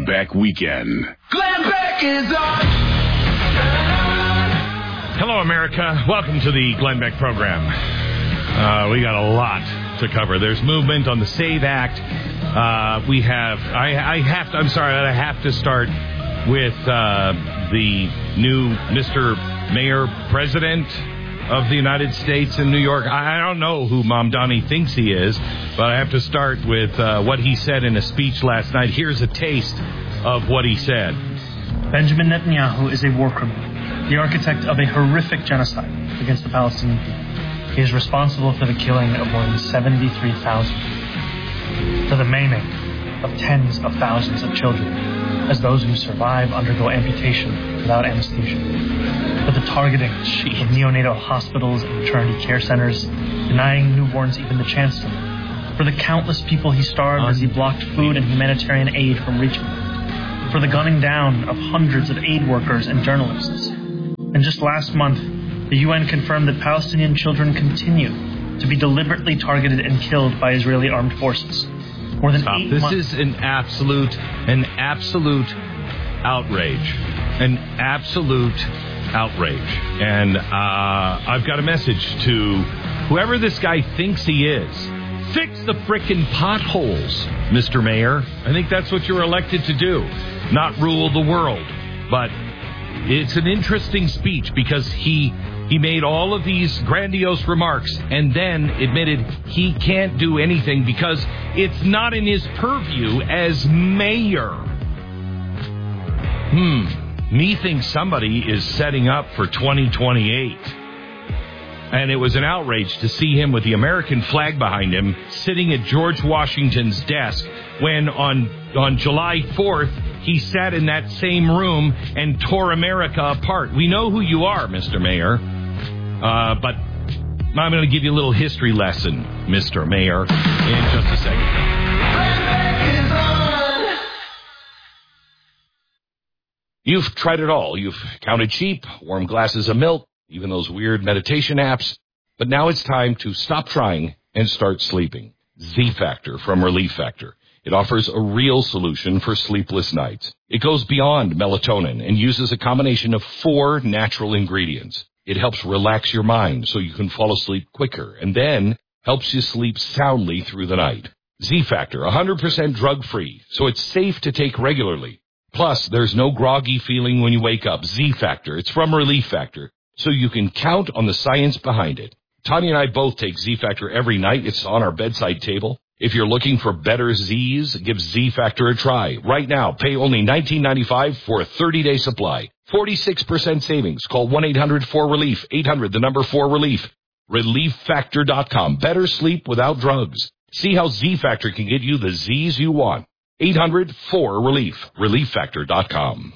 Glenn Beck Weekend. Glenn Beck is on. Hello, America. Welcome to the Glenn Beck program. We got a lot to cover. There's movement on the SAVE Act. I have to start with the new Mr. Mayor President of the United States in New York. I don't know who Mamdani thinks he is, but I have to start with what he said in a speech last night. Here's a taste of what he said. Benjamin Netanyahu is a war criminal, the architect of a horrific genocide against the Palestinian people. He is responsible for the killing of more than 73,000, for the maiming of tens of thousands of children, as those who survive undergo amputation without anesthesia, for the targeting of neonatal hospitals and maternity care centers, denying newborns even the chance to live, for the countless people he starved as he blocked food and humanitarian aid from reaching them, for the gunning down of hundreds of aid workers and journalists. And just last month, the UN confirmed that Palestinian children continue to be deliberately targeted and killed by Israeli armed forces. More than 8 months. This is an absolute outrage. An absolute outrage. And I've got a message to whoever this guy thinks he is. Fix the frickin' potholes, Mr. Mayor. I think that's what you're elected to do. Not rule the world. But it's an interesting speech because he made all of these grandiose remarks and then admitted he can't do anything because it's not in his purview as mayor. Me thinks somebody is setting up for 2028. And it was an outrage to see him with the American flag behind him sitting at George Washington's desk when on July 4th, he sat in that same room and tore America apart. We know who you are, Mr. Mayor. But I'm going to give you a little history lesson, Mr. Mayor, in just a second. You've tried it all. You've counted sheep, warm glasses of milk, even those weird meditation apps. But now it's time to stop trying and start sleeping. Z-Factor from Relief Factor. It offers a real solution for sleepless nights. It goes beyond melatonin and uses a combination of 4 natural ingredients. It helps relax your mind so you can fall asleep quicker and then helps you sleep soundly through the night. Z-Factor, 100% drug-free, so it's safe to take regularly. Plus, there's no groggy feeling when you wake up. Z-Factor, it's from Relief Factor, so you can count on the science behind it. Tanya and I both take Z-Factor every night. It's on our bedside table. If you're looking for better Z's, give Z-Factor a try. Right now, pay only $19.95 for a 30-day supply. 46% savings. Call 1-800-4RELIEF. 800-4RELIEF. ReliefFactor.com. Better sleep without drugs. See how Z-Factor can get you the Z's you want. 800-4RELIEF. ReliefFactor.com.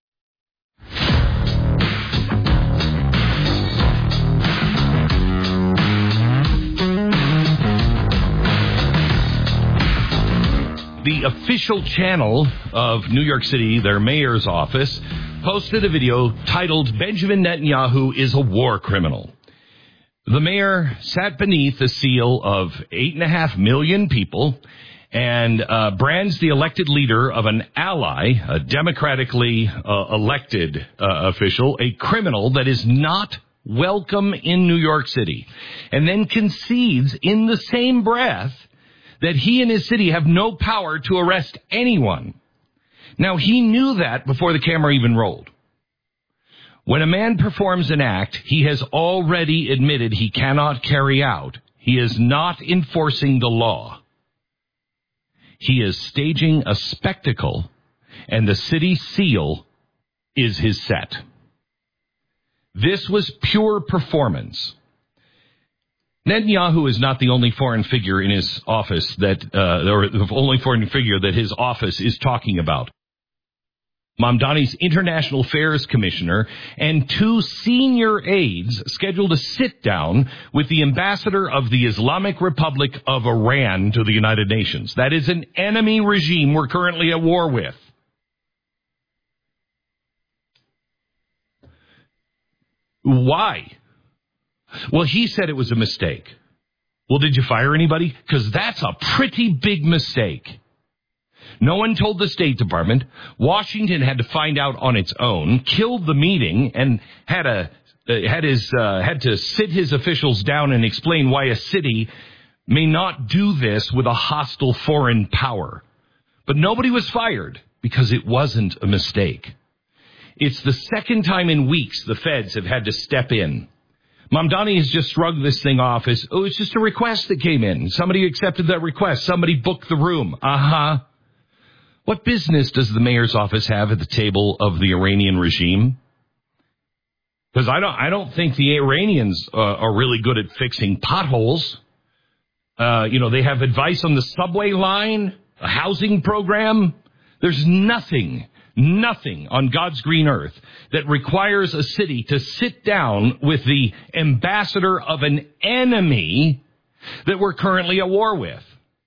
The official channel of New York City, their mayor's office, posted a video titled, "Benjamin Netanyahu is a war criminal." The mayor sat beneath the seal of 8.5 million people and brands the elected leader of an ally, a democratically elected official, a criminal that is not welcome in New York City, and then concedes in the same breath that he and his city have no power to arrest anyone. Now, he knew that before the camera even rolled. When a man performs an act he has already admitted he cannot carry out, he is not enforcing the law. He is staging a spectacle, and the city seal is his set. This was pure performance. Netanyahu is not the only foreign figure in his office or the only foreign figure that his office is talking about. Mamdani's International Affairs Commissioner and 2 senior aides scheduled a sit-down with the ambassador of the Islamic Republic of Iran to the United Nations. That is an enemy regime we're currently at war with. Why? Well, he said it was a mistake. Well, did you fire anybody? Because that's a pretty big mistake. No one told the State Department. Washington had to find out on its own, killed the meeting, and had to sit his officials down and explain why a city may not do this with a hostile foreign power. But nobody was fired because it wasn't a mistake. It's the second time in weeks the feds have had to step in. Mamdani has just shrugged this thing off as, it's just a request that came in. Somebody accepted that request. Somebody booked the room. What business does the mayor's office have at the table of the Iranian regime? Because I don't think the Iranians are really good at fixing potholes. They have advice on the subway line, a housing program. There's nothing on God's green earth that requires a city to sit down with the ambassador of an enemy that we're currently at war with.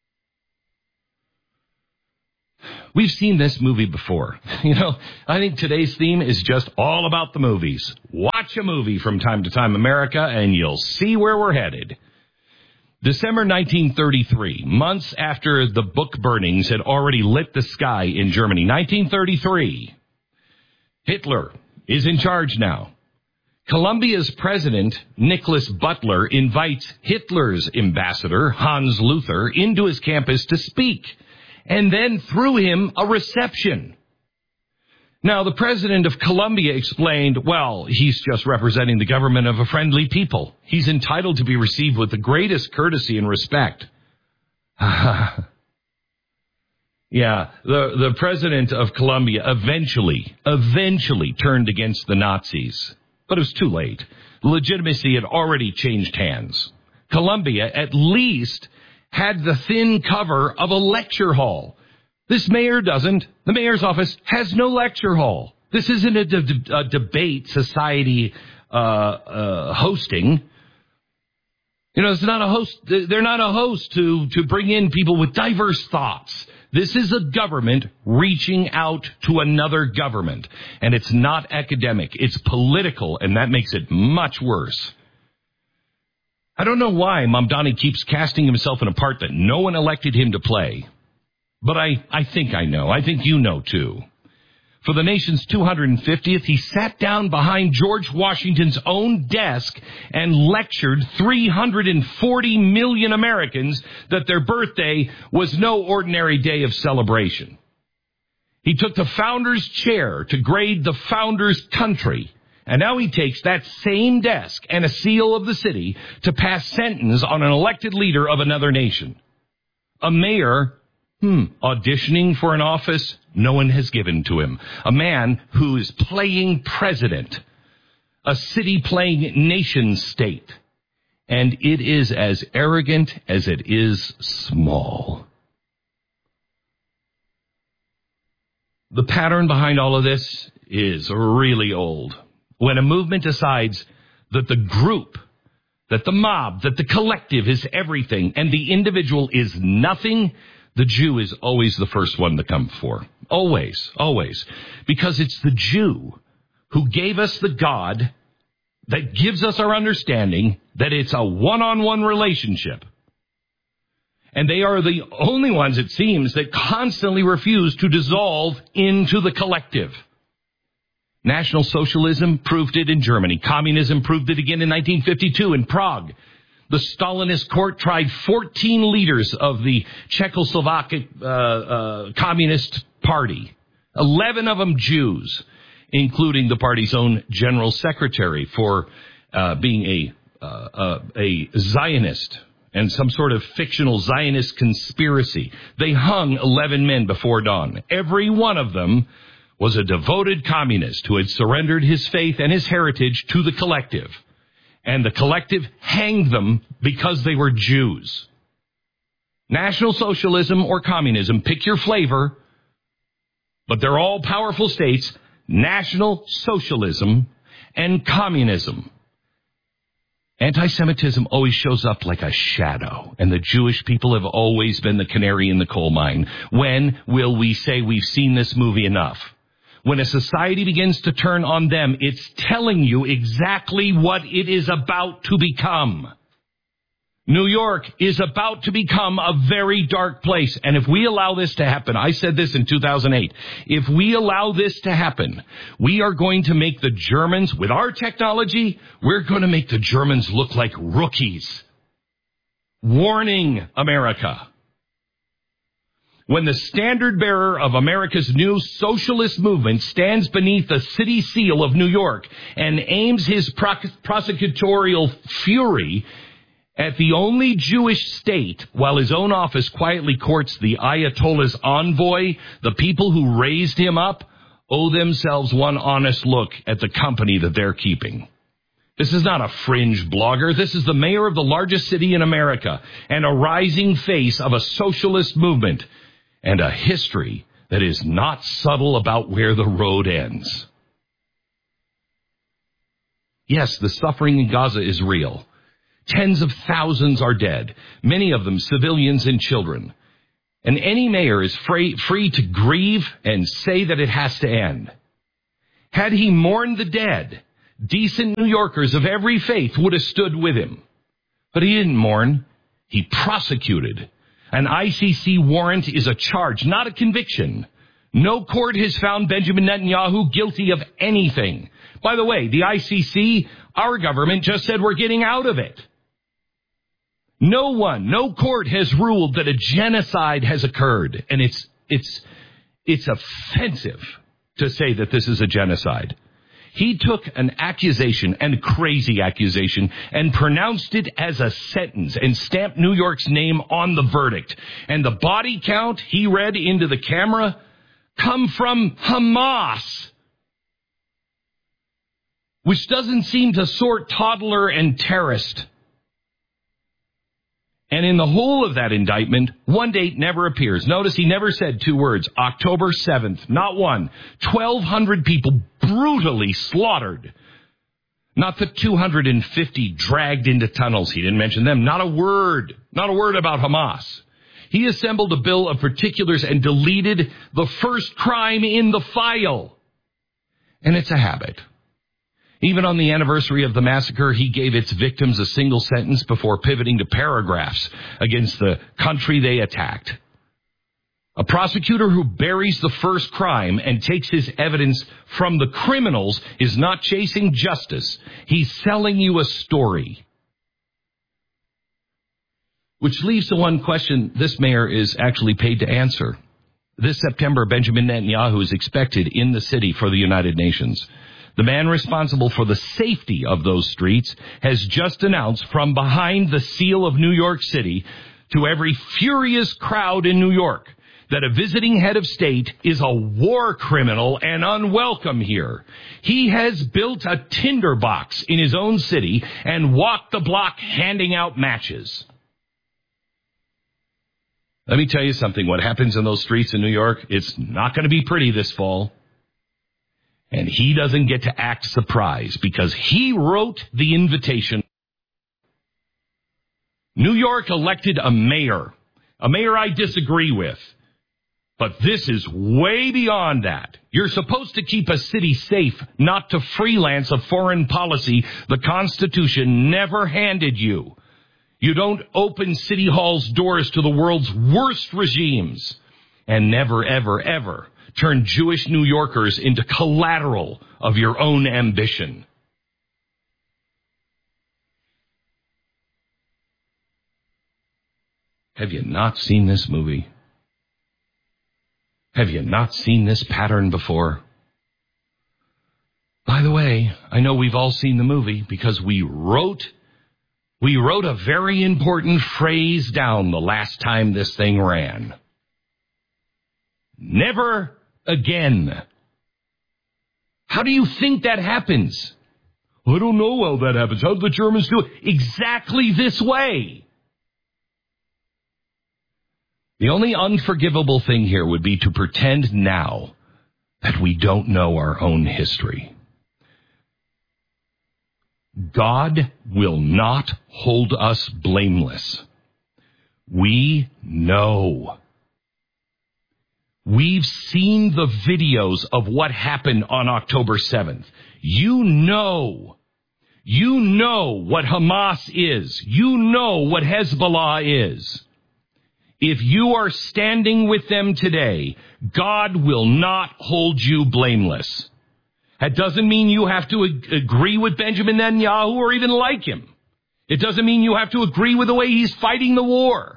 We've seen this movie before. I think today's theme is just all about the movies. Watch a movie from time to time, America, and you'll see where we're headed. December 1933, months after the book burnings had already lit the sky in Germany. 1933. Hitler is in charge now. Colombia's president, Nicholas Butler, invites Hitler's ambassador, Hans Luther, into his campus to speak, and then threw him a reception. Now, the president of Colombia explained, he's just representing the government of a friendly people. He's entitled to be received with the greatest courtesy and respect. The president of Colombia eventually turned against the Nazis. But it was too late. Legitimacy had already changed hands. Colombia, at least, had the thin cover of a lecture hall. This mayor doesn't. The mayor's office has no lecture hall. This isn't a debate society hosting. It's not a host. They're not a host to bring in people with diverse thoughts. This is a government reaching out to another government. And it's not academic. It's political, and that makes it much worse. I don't know why Mamdani keeps casting himself in a part that no one elected him to play. But I think I know. I think you know, too. For the nation's 250th, he sat down behind George Washington's own desk and lectured 340 million Americans that their birthday was no ordinary day of celebration. He took the founder's chair to grade the founder's country. And now he takes that same desk and a seal of the city to pass sentence on an elected leader of another nation. A mayor auditioning for an office no one has given to him. A man who is playing president. A city playing nation state. And it is as arrogant as it is small. The pattern behind all of this is really old. When a movement decides that the group, that the mob, that the collective is everything and the individual is nothing, the Jew is always the first one to come for. Always, always. Because it's the Jew who gave us the God that gives us our understanding that it's a one-on-one relationship. And they are the only ones, it seems, that constantly refuse to dissolve into the collective. National Socialism proved it in Germany. Communism proved it again in 1952 in Prague. The Stalinist court tried 14 leaders of the Czechoslovak Communist Party, 11 of them Jews, including the party's own general secretary for being a Zionist and some sort of fictional Zionist conspiracy. They hung 11 men before dawn. Every one of them was a devoted communist who had surrendered his faith and his heritage to the collective. And the collective hanged them because they were Jews. National Socialism or communism, pick your flavor, but they're all powerful states, National Socialism and communism. Anti-Semitism always shows up like a shadow, and the Jewish people have always been the canary in the coal mine. When will we say we've seen this movie enough? When a society begins to turn on them, it's telling you exactly what it is about to become. New York is about to become a very dark place. And if we allow this to happen, I said this in 2008, if we allow this to happen, we are going to make the Germans, with our technology, we're going to make the Germans look like rookies. Warning, America. When the standard bearer of America's new socialist movement stands beneath the city seal of New York and aims his prosecutorial fury at the only Jewish state, while his own office quietly courts the Ayatollah's envoy, the people who raised him up owe themselves one honest look at the company that they're keeping. This is not a fringe blogger. This is the mayor of the largest city in America and a rising face of a socialist movement and a history that is not subtle about where the road ends. Yes, the suffering in Gaza is real. Tens of thousands are dead, many of them civilians and children. And any mayor is free to grieve and say that it has to end. Had he mourned the dead, decent New Yorkers of every faith would have stood with him. But he didn't mourn. He prosecuted. An ICC warrant is a charge, not a conviction. No court has found Benjamin Netanyahu guilty of anything. By the way, the ICC, our government just said we're getting out of it. No court has ruled that a genocide has occurred. And it's offensive to say that this is a genocide. He took an accusation, and a crazy accusation, and pronounced it as a sentence and stamped New York's name on the verdict. And the body count he read into the camera come from Hamas, which doesn't seem to sort toddler and terrorist. And in the whole of that indictment, one date never appears. Notice he never said two words. October 7th. Not one. 1,200 people brutally slaughtered. Not the 250 dragged into tunnels. He didn't mention them. Not a word. Not a word about Hamas. He assembled a bill of particulars and deleted the first crime in the file. And it's a habit. Even on the anniversary of the massacre, he gave its victims a single sentence before pivoting to paragraphs against the country they attacked. A prosecutor who buries the first crime and takes his evidence from the criminals is not chasing justice. He's selling you a story. Which leaves to one question this mayor is actually paid to answer. This September, Benjamin Netanyahu is expected in the city for the United Nations. The man responsible for the safety of those streets has just announced from behind the seal of New York City to every furious crowd in New York that a visiting head of state is a war criminal and unwelcome here. He has built a tinderbox in his own city and walked the block handing out matches. Let me tell you something. What happens in those streets in New York, it's not going to be pretty this fall. And he doesn't get to act surprised because he wrote the invitation. New York elected a mayor I disagree with. But this is way beyond that. You're supposed to keep a city safe, not to freelance a foreign policy the Constitution never handed you. You don't open City Hall's doors to the world's worst regimes. And never, ever, ever turn Jewish New Yorkers into collateral of your own ambition. Have you not seen this movie? Have you not seen this pattern before? By the way, I know we've all seen the movie because we wrote a very important phrase down the last time this thing ran. Never again. How do you think that happens? I don't know how that happens. How do the Germans do it? Exactly this way. The only unforgivable thing here would be to pretend now that we don't know our own history. God will not hold us blameless. We know. We've seen the videos of what happened on October 7th. You know. You know what Hamas is. You know what Hezbollah is. If you are standing with them today, God will not hold you blameless. That doesn't mean you have to agree with Benjamin Netanyahu or even like him. It doesn't mean you have to agree with the way he's fighting the war.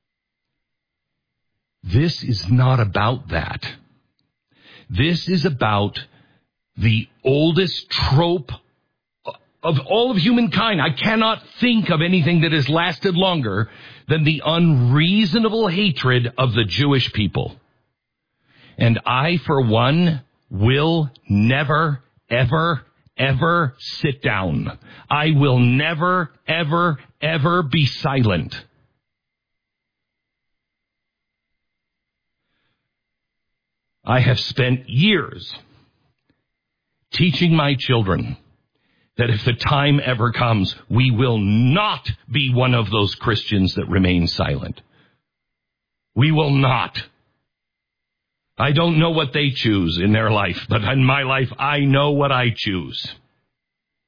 This is not about that. This is about the oldest trope of all of humankind. I cannot think of anything that has lasted longer than the unreasonable hatred of the Jewish people. And I, for one, will never, ever, ever sit down. I will never, ever, ever be silent. I have spent years teaching my children that if the time ever comes, we will not be one of those Christians that remain silent. We will not. I don't know what they choose in their life, but in my life, I know what I choose.